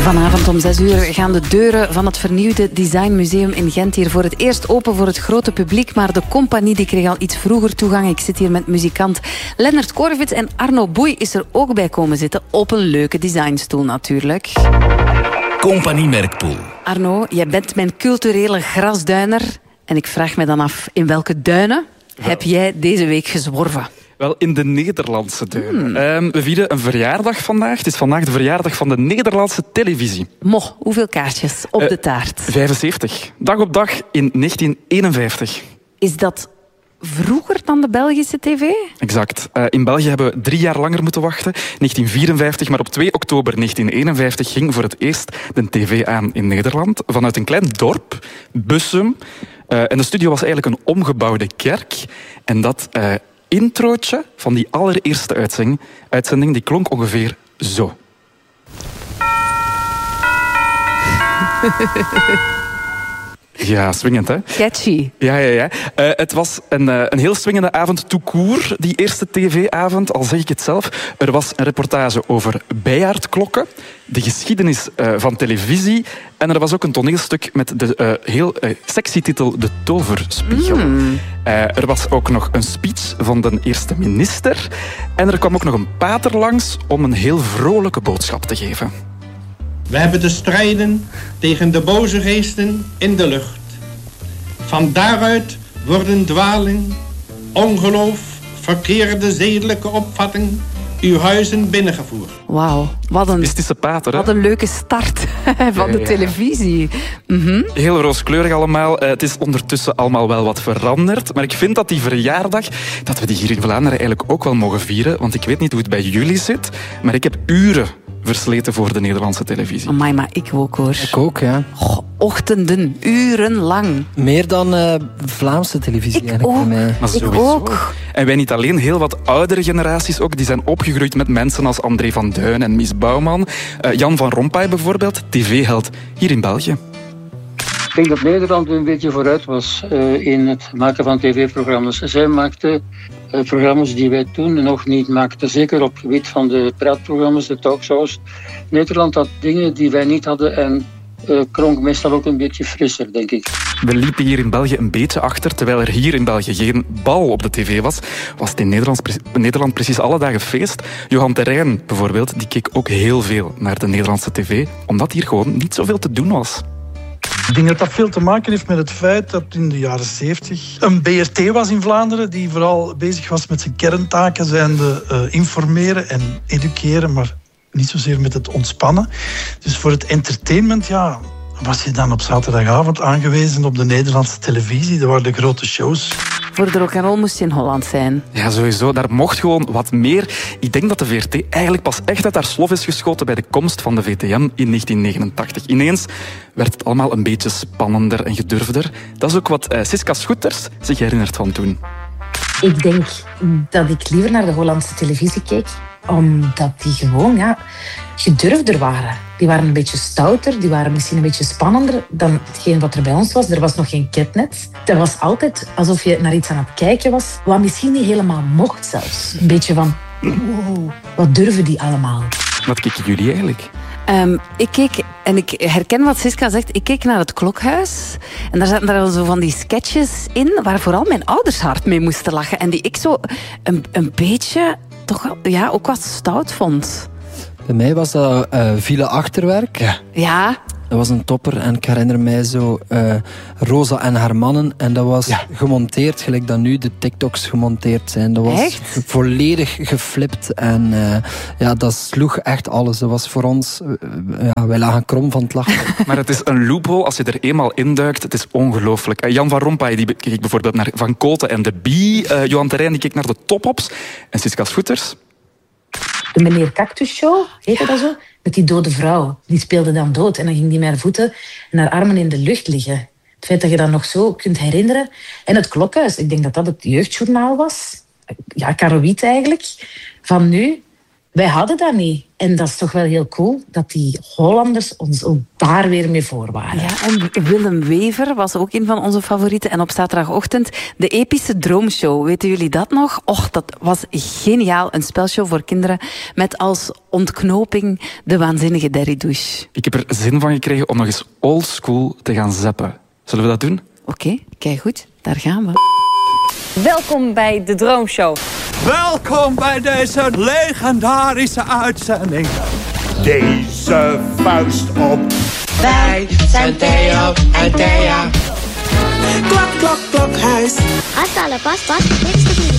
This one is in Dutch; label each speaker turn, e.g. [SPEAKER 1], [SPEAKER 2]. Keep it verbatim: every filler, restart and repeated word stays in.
[SPEAKER 1] Vanavond om zes uur gaan de deuren van het vernieuwde Designmuseum in Gent hier voor het eerst open voor het grote publiek. Maar de compagnie die kreeg al iets vroeger toegang. Ik zit hier met muzikant Lennart Korvits en Arno Boei is er ook bij komen zitten. Op een leuke designstoel natuurlijk.
[SPEAKER 2] Compagnie Merkpoel.
[SPEAKER 1] Arno, jij bent mijn culturele grasduiner. En ik vraag me dan af, in welke duinen heb jij deze week gezworven?
[SPEAKER 3] Wel, in de Nederlandse duinen.
[SPEAKER 1] Hmm.
[SPEAKER 3] Um, we vieren een verjaardag vandaag. Het is vandaag de verjaardag van de Nederlandse televisie.
[SPEAKER 1] Mo, hoeveel kaartjes op
[SPEAKER 3] Uh,
[SPEAKER 1] de taart?
[SPEAKER 3] vijfenzeventig. Dag op dag in negentien eenenvijftig.
[SPEAKER 1] Is dat vroeger dan de Belgische tv?
[SPEAKER 3] Exact. Uh, in België hebben we drie jaar langer moeten wachten. negentien vierenvijftig, maar op twee oktober negentien eenenvijftig ging voor het eerst de tv aan in Nederland. Vanuit een klein dorp, Bussum. Uh, en de studio was eigenlijk een omgebouwde kerk. En dat uh, introotje van die allereerste uitzending, uitzending die klonk ongeveer zo. Ja, swingend, hè?
[SPEAKER 1] Catchy.
[SPEAKER 3] Ja, ja, ja. Uh, het was een, uh, een heel swingende avond tout court, die eerste tv-avond, al zeg ik het zelf. Er was een reportage over bijaardklokken, de geschiedenis uh, van televisie. En er was ook een toneelstuk met de uh, heel uh, sexy titel De Toverspiegel. Mm. Uh, er was ook nog een speech van de eerste minister. En er kwam ook nog een pater langs om een heel vrolijke boodschap te geven.
[SPEAKER 4] We hebben te strijden tegen de boze geesten in de lucht. Van daaruit worden dwaling, ongeloof, verkeerde zedelijke opvatting uw huizen binnengevoerd.
[SPEAKER 1] Wauw, wat een,
[SPEAKER 3] Mystische pater, hè?
[SPEAKER 1] wat een leuke start van de
[SPEAKER 3] ja, ja.
[SPEAKER 1] televisie. Mm-hmm.
[SPEAKER 3] Heel rooskleurig allemaal. Uh, het is ondertussen allemaal wel wat veranderd. Maar ik vind dat die verjaardag, dat we die hier in Vlaanderen eigenlijk ook wel mogen vieren. Want ik weet niet hoe het bij jullie zit, maar ik heb uren versleten voor de Nederlandse televisie.
[SPEAKER 1] Amai, maar ik ook hoor.
[SPEAKER 5] Ik ook, ja.
[SPEAKER 1] Goh, ochtenden, urenlang.
[SPEAKER 5] Meer dan uh, Vlaamse televisie
[SPEAKER 1] Ik
[SPEAKER 5] eigenlijk.
[SPEAKER 1] ook.
[SPEAKER 5] Bij mij.
[SPEAKER 3] Maar
[SPEAKER 1] Ik
[SPEAKER 3] sowieso.
[SPEAKER 1] ook.
[SPEAKER 3] En wij niet alleen, heel wat oudere generaties ook, die zijn opgegroeid met mensen als André van Duin en Mies Bouwman. Uh, Jan van Rompuy bijvoorbeeld, tv-held hier in België.
[SPEAKER 6] Ik denk dat Nederland een beetje vooruit was uh, in het maken van tv-programma's. Zij maakten uh, programma's die wij toen nog niet maakten. Zeker op het gebied van de praatprogramma's, de talkshows. Nederland had dingen die wij niet hadden en uh, klonk meestal ook een beetje frisser, denk ik.
[SPEAKER 3] We liepen hier in België een beetje achter. Terwijl er hier in België geen bal op de tv was, was het in Nederland, Nederland precies alle dagen feest. Johan Terrein bijvoorbeeld, die keek ook heel veel naar de Nederlandse tv, omdat hier gewoon niet zoveel te doen was.
[SPEAKER 7] Ik denk dat dat veel te maken heeft met het feit dat in de jaren zeventig een B R T was in Vlaanderen die vooral bezig was met zijn kerntaken, zijnde uh, informeren en educeren, maar niet zozeer met het ontspannen. Dus voor het entertainment, ja, was je dan op zaterdagavond aangewezen op de Nederlandse televisie. Er waren de grote shows.
[SPEAKER 1] Voor de rock'n'roll moest je in Holland zijn.
[SPEAKER 3] Ja, sowieso. Daar mocht gewoon wat meer. Ik denk dat de V R T eigenlijk pas echt uit haar slof is geschoten bij de komst van de V T M in negentien negenentachtig. Ineens werd het allemaal een beetje spannender en gedurfder. Dat is ook wat uh, Siska Scooters zich herinnert van toen.
[SPEAKER 8] Ik denk dat ik liever naar de Hollandse televisie keek, omdat die gewoon ja, gedurfder waren. Die waren een beetje stouter, die waren misschien een beetje spannender dan hetgeen wat er bij ons was. Er was nog geen ketnet. Het was altijd alsof je naar iets aan het kijken was, wat misschien niet helemaal mocht zelfs. Een beetje van, wow, wat durven die allemaal?
[SPEAKER 3] Wat keken jullie eigenlijk?
[SPEAKER 1] Um, ik keek, en ik herken wat Siska zegt, ik keek naar het Klokhuis. En daar zaten daar zo van die sketches in, waar vooral mijn ouders hard mee moesten lachen. En die ik zo een, een beetje, toch ja, ook wat stout vond.
[SPEAKER 5] Bij mij was dat uh, Ville Achterwerk.
[SPEAKER 3] Ja.
[SPEAKER 1] Ja.
[SPEAKER 5] Dat was een topper en ik herinner mij zo uh, Rosa en haar mannen. En dat was ja. gemonteerd, gelijk dat nu de TikToks gemonteerd zijn. Dat was
[SPEAKER 1] echt?
[SPEAKER 5] volledig geflipt. En uh, ja, dat sloeg echt alles. Dat was voor ons... Uh, ja, wij lagen krom van het lachen.
[SPEAKER 3] Maar het is een loophole als je er eenmaal induikt. Het is ongelooflijk. Uh, Jan van Rompuy die keek bijvoorbeeld naar Van Koten en de Bie. Uh, Johan Terrein die keek naar de Top-Ops. En Siska Scooters...
[SPEAKER 8] De meneer Cactus Show, heette dat zo? Met die dode vrouw. Die speelde dan dood. En dan ging die met haar voeten en haar armen in de lucht liggen. Het feit dat je dat nog zo kunt herinneren. En het Klokhuis, ik denk dat dat het jeugdjournaal was. Ja, Karowiet eigenlijk. Van nu. Wij hadden dat niet. En dat is toch wel heel cool dat die Hollanders ons ook daar weer mee voor waren.
[SPEAKER 1] Ja, en Willem Wever was ook een van onze favorieten. En op zaterdagochtend de epische Droomshow. Weten jullie dat nog? Och, dat was geniaal. Een spelshow voor kinderen met als ontknoping de waanzinnige Derry Douche.
[SPEAKER 3] Ik heb er zin van gekregen om nog eens oldschool te gaan zappen. Zullen we dat doen?
[SPEAKER 1] Oké, okay, kijk goed. Daar gaan we.
[SPEAKER 9] Welkom bij de Droomshow.
[SPEAKER 10] Welkom bij deze legendarische uitzending.
[SPEAKER 11] Deze vuist op.
[SPEAKER 12] Wij zijn Theo en Thea.
[SPEAKER 13] Klok, klok, klokhuis.
[SPEAKER 14] Hasta la paz, paz.